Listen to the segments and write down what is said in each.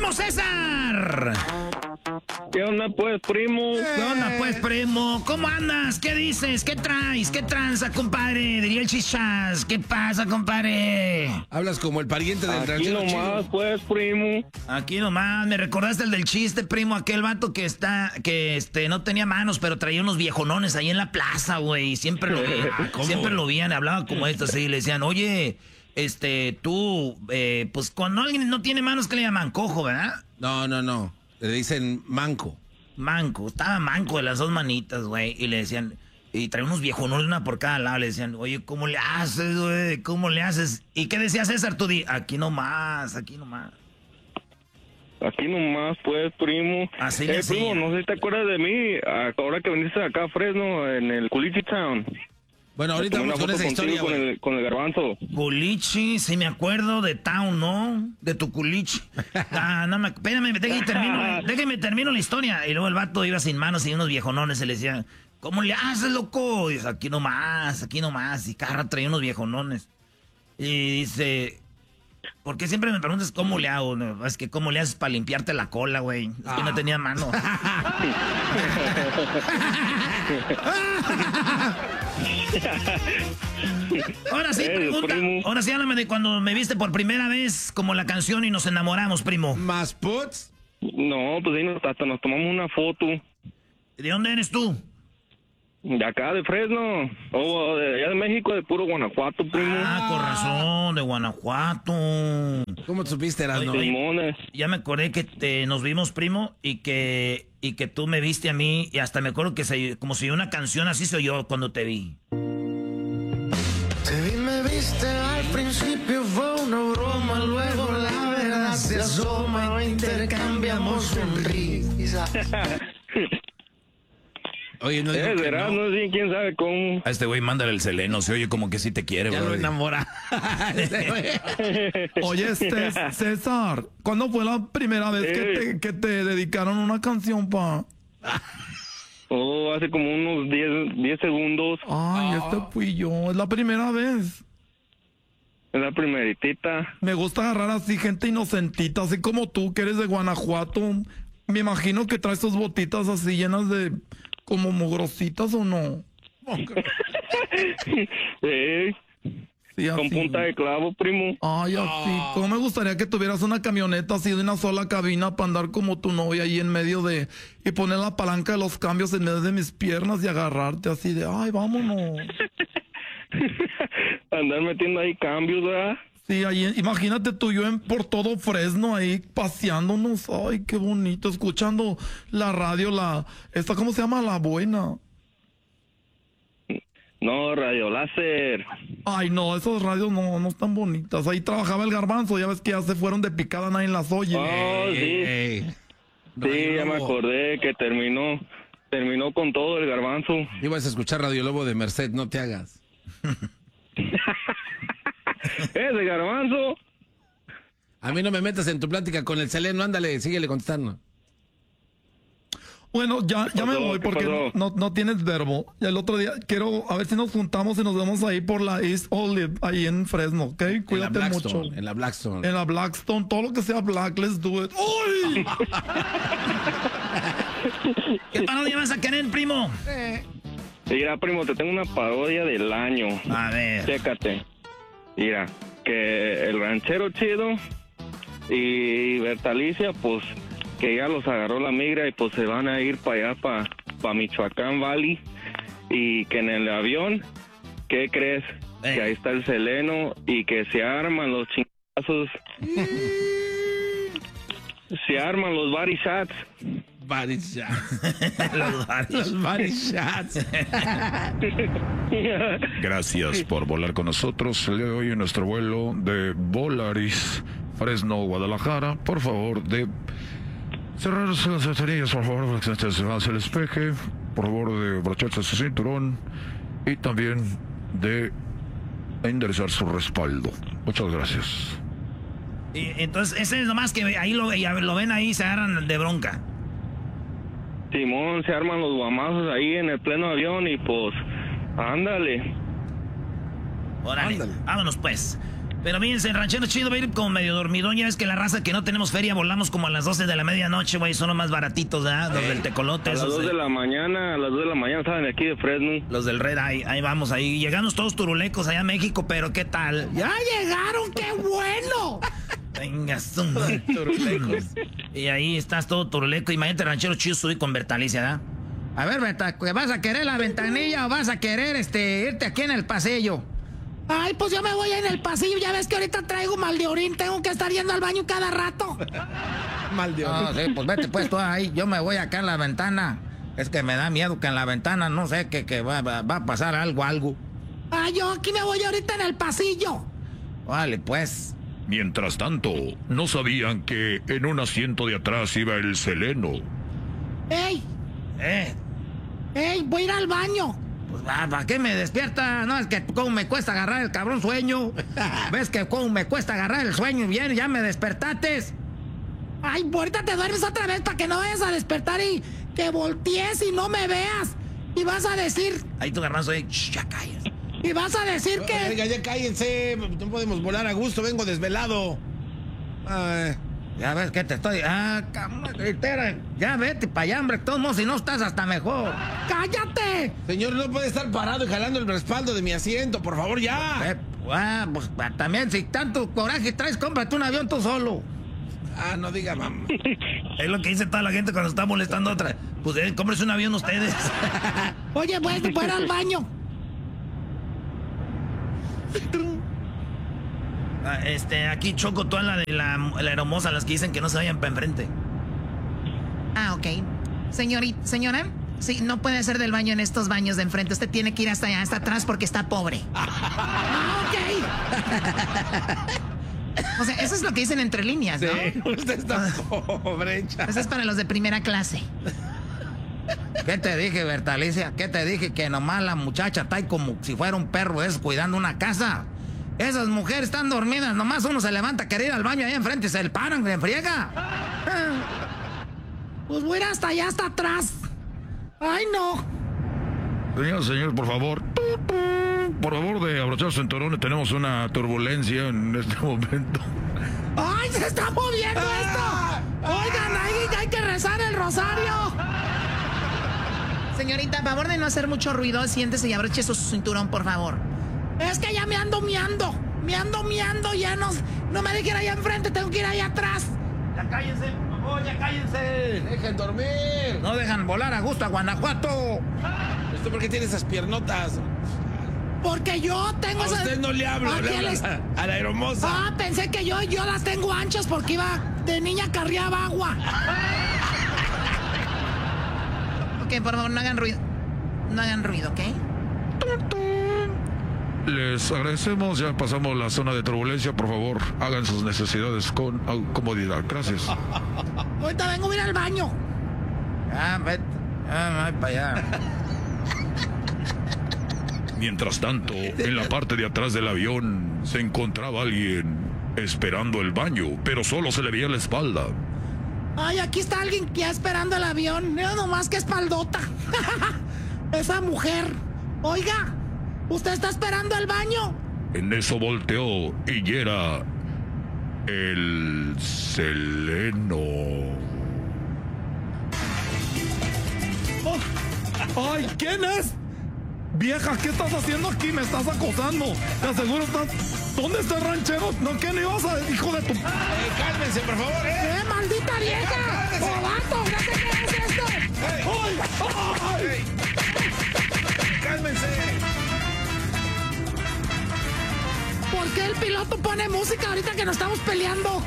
primo César! ¿Qué onda, pues, primo? ¿Qué onda, pues, primo? ¿Cómo andas? ¿Qué dices? ¿Qué traes? ¿Qué tranza, compadre? Diría el Chichas. ¿Qué pasa, compadre? Hablas como el pariente del Aquí ranchero nomás, chido. pues, primo. Aquí nomás, me recordaste el del chiste, primo, aquel vato que no tenía manos, pero traía unos viejonones ahí en la plaza, güey. Siempre lo veían, siempre lo veían, hablaban como esto, así, le decían, oye, tú, pues cuando alguien no tiene manos, ¿qué le llaman? Cojo, ¿verdad? No. Le dicen manco. Manco, estaba manco de las dos manitas, güey, y le decían, y traía unos viejonones, una por cada lado, le decían, oye, ¿cómo le haces, güey? ¿Cómo le haces? ¿Y qué decía César? Tú aquí nomás, aquí nomás. Aquí nomás, pues, primo. Así le decía. Primo, no sé si te acuerdas de mí, ahora que viniste acá a Fresno, en el Culichi Town. Bueno, ahorita Tomé vamos una con esa foto historia, contigo güey. con el garbanzo. Culichi, sí me acuerdo de Town, ¿no? De tu culichi. Espérame, déjame termino la historia. Y luego el vato iba sin manos y unos viejonones se le decían, ¿cómo le haces, loco? Y dice, aquí nomás. Y cada rato traía unos viejonones. Y dice, ¿por qué siempre me preguntas cómo le hago? No, es que cómo le haces para limpiarte la cola, güey. Es que no tenía manos. Ahora sí, pregunta. Ahora sí, háblame de cuando me viste por primera vez, como la canción y nos enamoramos, primo. ¿Más puts? No, pues ahí hasta nos tomamos una foto. ¿De dónde eres tú? De acá, de Fresno. De allá de México, de puro Guanajuato, primo. Ah, con razón, de Guanajuato. ¿Cómo te supiste, Erasmo? Limones. Ya me acordé que nos vimos, primo, y que tú me viste a mí, y hasta me acuerdo que como si una canción así se oyó cuando te vi. Te vi, me viste, al principio fue una broma, luego la verdad se asoma, intercambiamos sonrisas. Oye, no digo que verás, no sé quién sabe cómo. A este güey mándale el seleno, se oye como que sí te quiere, ya bro. lo enamora. Oye, César, ¿cuándo fue la primera vez que te dedicaron una canción, pa? Hace como unos 10 segundos. Ay, fui yo, es la primera vez. Es la primeritita. Me gusta agarrar así gente inocentita, así como tú, que eres de Guanajuato. Me imagino que traes tus botitas así llenas de como mugrositas, ¿o no? Sí, con así. punta de clavo, primo. Ay, así. ¿Cómo me gustaría que tuvieras una camioneta así de una sola cabina para andar como tu novia ahí en medio de... Y poner la palanca de los cambios en medio de mis piernas y agarrarte así de... Ay, vámonos. Andar metiendo ahí cambios, ¿verdad? Sí, ahí, imagínate tú y yo por todo Fresno ahí paseándonos. Ay, qué bonito. Escuchando la radio, ¿cómo se llama? La Buena. No, Radio Láser. Ay, no, esas radios no están bonitas. Ahí trabajaba el Garbanzo, ya ves que ya se fueron de picada, nadie las oye. Oh, sí. Sí, ya me acordé que terminó con todo el Garbanzo. Ibas a escuchar Radio Lobo de Merced, no te hagas. ¿Ese Garbanzo? A mí no me metas en tu plática con el seleno, ándale, síguele contestando. Bueno, ya me voy porque no tienes verbo. Y el otro día quiero a ver si nos juntamos y nos vemos ahí por la East Olive, ahí en Fresno, ¿ok? Cuídate mucho. En la Blackstone. En la Blackstone, todo lo que sea black, let's do it. ¡Uy! ¿Qué parodia vas a querer, primo? Mira, primo, te tengo una parodia del año. A ver. Chécate. Mira, que el ranchero chido y Bertalicia, pues, que ya los agarró la migra y pues se van a ir para allá, para Michoacán Valley. Y que en el avión, ¿qué crees? Que ahí está el seleno y que se arman los chingazos. Se arman los body shots. Body shots. Los body shots. Gracias por volar con nosotros el día de hoy en nuestro vuelo de Volaris, Fresno, Guadalajara. Por favor, de cerrarse las ventanillas, por favor, para que se avance el espeje. Por favor, de brocharse su cinturón. Y también de enderezar su respaldo. Muchas gracias. Y entonces, ese es nomás que ahí lo ven ahí y se agarran de bronca. Simón, se arman los guamazos ahí en el pleno avión y pues, ándale. Órale, vámonos pues. Pero fíjense, el ranchero chido va a ir como medio dormidón. Ya ves que la raza que no tenemos feria volamos como a las 12 de la medianoche, güey. Son los más baratitos, ¿verdad? Los del tecolote. A las 2 de la mañana, salen de aquí de Fresno. Los del Red, ahí vamos, ahí. Llegamos todos turulecos allá a México, pero ¿qué tal? ¡Ya llegaron! ¡Qué bueno! Venga, turulecos. Y ahí estás todo turuleco. Imagínate, ranchero chido, subí con Bertalicia, ¿verdad? A ver, Berta, ¿vas a querer la ventanilla o vas a querer irte aquí en el pasillo? Ay, pues yo me voy en el pasillo. Ya ves que ahorita traigo mal de orín. Tengo que estar yendo al baño cada rato. Mal de orín. No, sí, pues vete pues tú ahí. Yo me voy acá en la ventana. Es que me da miedo que en la ventana, no sé, que va a pasar algo. Ay, yo aquí me voy ahorita en el pasillo. Vale, pues. Mientras tanto, no sabían que en un asiento de atrás iba el Seleno. ¡Ey! ¡Ey! Voy a ir al baño. Pues, ¿para qué me despierta? No, es que cómo me cuesta agarrar el cabrón sueño. ¿Ves que cómo me cuesta agarrar el sueño? Bien, ya me despertates. Ay, ahorita te duermes otra vez para que no vayas a despertar y que voltees y no me veas. Y vas a decir... Ahí tu garbanzo, ya calles. Y vas a decir que... Oiga, ya cállense, no podemos volar a gusto, vengo desvelado. Ya ves que te estoy... cabrón, gritera. Ya vete para allá, hombre. De todos modos, si no estás hasta mejor. ¡Cállate! Señor, no puede estar parado y jalando el respaldo de mi asiento, por favor, ya. Pues también, si tanto coraje traes, cómprate un avión tú solo. No diga, mamá. Es lo que dice toda la gente cuando está molestando a otra. Pues cómprese un avión ustedes. Oye, voy a ir al baño. Aquí Choco, toda la de la hermosa, las que dicen que no se vayan para enfrente. Ok. Señora, sí, no puede hacer del baño en estos baños de enfrente. Usted tiene que ir hasta allá, hasta atrás, porque está pobre. Ok. O sea, eso es lo que dicen entre líneas, ¿no? Sí, usted está pobre, Eso es para los de primera clase. ¿Qué te dije, Bertalicia? ¿Qué te dije? Que nomás la muchacha está ahí como si fuera un perro cuidando una casa. Esas mujeres están dormidas, nomás uno se levanta a querer ir al baño ahí enfrente y se le paran, se friega. Pues voy a ir hasta allá, hasta atrás. Ay, no. Señor, por favor. Por favor de abrochar su cinturón, tenemos una turbulencia en este momento. ¡Ay, se está moviendo esto! Oigan, hay que rezar el rosario. Señorita, a favor de no hacer mucho ruido, siéntese y abroche su cinturón, por favor. Es que ya me ando miando, ya no me dejen allá enfrente, tengo que ir allá atrás. Ya cállense, por favor, ya cállense. Dejen dormir. No dejan volar a gusto a Guanajuato. ¿Usted por qué tiene esas piernotas? Porque yo tengo A usted no le hablo, le habla a la hermosa. Pensé que yo las tengo anchas porque iba de niña carriaba agua. Ok, por favor, no hagan ruido. No hagan ruido, ¿ok? Les agradecemos, ya pasamos la zona de turbulencia. Por favor, hagan sus necesidades con comodidad. Gracias. Ahorita vengo a ir al baño. Vete. Voy para allá. Mientras tanto, en la parte de atrás del avión se encontraba alguien esperando el baño, pero solo se le veía la espalda. Ay, aquí está alguien ya esperando el avión. Mira nomás que espaldota. Esa mujer. Oiga, ¿usted está esperando el baño? En eso volteó y era el Seleno. ¡Ay! ¿Quién es? Vieja, ¿qué estás haciendo aquí? Me estás acosando. Te aseguro estás... ¿Dónde está el ranchero? No, ¿qué le ibas a... hijo de tu... Cálmense, por favor. ¡Maldita vieja! ¡Bobato! ¿Qué te crees esto? ¡Ay! Cálmense. ¿Por qué el piloto pone música ahorita que nos estamos peleando?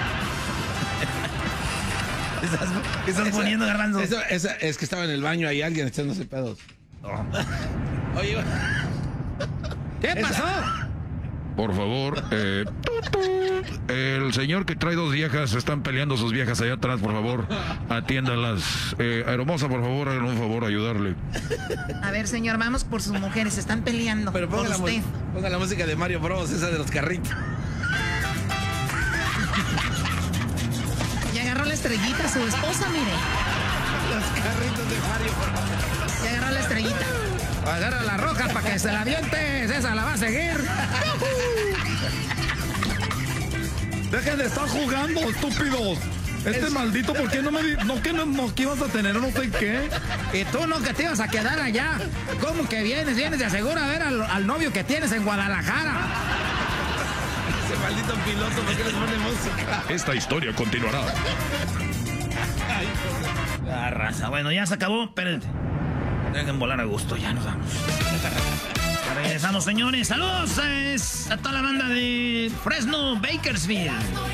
¿Qué estás poniendo, Garbanzo? Es que estaba en el baño ahí alguien echándose pedos. Oye, ¿Qué pasó? Por favor, el señor que trae dos viejas, están peleando sus viejas allá atrás, por favor, atiéndalas. Hermosa, por favor, hagan un favor, ayudarle. A ver, señor, vamos por sus mujeres, se están peleando. pero por ponga usted. la música de Mario Bros, esa de los carritos. Y agarró la estrellita a su esposa, mire. Los carritos de Mario Bros. Y agarró la estrellita. Agarra la roja para que se la avientes. Esa la va a seguir. Dejen de estar jugando, estúpidos. Maldito, ¿por qué no me que ibas a tener no sé qué? Y tú no, que te ibas a quedar allá. ¿Cómo que vienes de asegura a ver al novio que tienes en Guadalajara? Ese maldito piloto, ¿por qué les pone música? Esta historia continuará. La raza. Bueno, ya se acabó. Espérense. Dejen volar a gusto, ya nos vamos. Regresamos, señores. Saludos a toda la banda de Fresno, Bakersfield.